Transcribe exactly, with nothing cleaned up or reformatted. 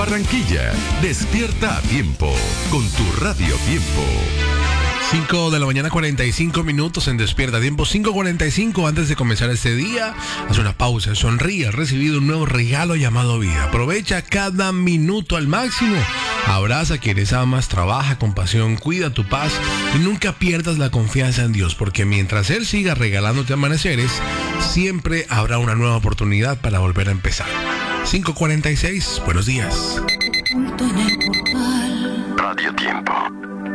Barranquilla, despierta a tiempo con tu Radio Tiempo. cinco de la mañana, cuarenta y cinco minutos en Despierta Tiempo. cinco cuarenta y cinco antes de comenzar este día. Haz una pausa, sonríe, has recibido un nuevo regalo llamado vida. Aprovecha cada minuto al máximo. Abraza a quienes amas, trabaja con pasión, cuida tu paz y nunca pierdas la confianza en Dios, porque mientras Él siga regalándote amaneceres, siempre habrá una nueva oportunidad para volver a empezar. cinco cuarenta y seis, buenos días. Radio Tiempo.